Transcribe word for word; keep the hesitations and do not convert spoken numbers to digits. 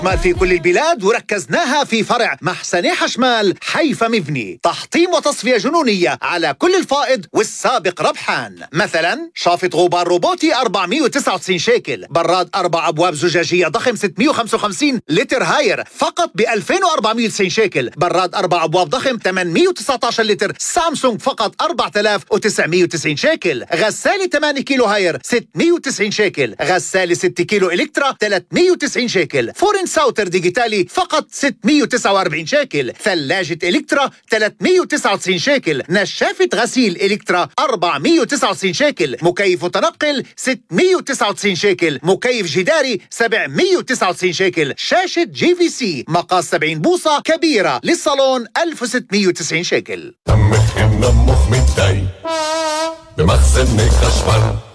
مال في كل البلاد وركزناها في فرع محسن حشمال حيفا مبني. تحطيم وتصفية جنونية على كل الفائض والسابق ربحان. مثلا شافط غبار روبوتي أربعمئة وتسعة وتسعين شيكل، براد أربع أبواب زجاجية ضخم ستمئة وخمسة وخمسين لتر هاير فقط ب ألفين وأربعمئة وتسعين شيكل، براد أربع أبواب ضخم ثمانمئة وتسعة عشر لتر سامسونج فقط أربعة آلاف وتسعمئة وتسعين شيكل، غسالة ثمانية كيلو هاير ستمئة وتسعين شيكل، غسالة ستة كيلو إلكترا ثلاثمئة وتسعين شيكل، فرن ساوتر ديجيتالي فقط ستمئة وتسعة وأربعين شيكل، ثلاجة إلكترا ثلاثمئة وتسعة وتسعين شيكل، نشافة غسيل إلكترا أربعمئة وتسعة وتسعين شيكل، مكيف متنقل ستمئة وتسعة وتسعين شيكل، مكيف جداري سبعمئة وتسعة وتسعين شيكل، شاشة جي في سي مقاس سبعين بوصة كبيرة للصالون ألف وستمئة وتسعين شيكل. دمك نمخ متضايق بمخزن خشبر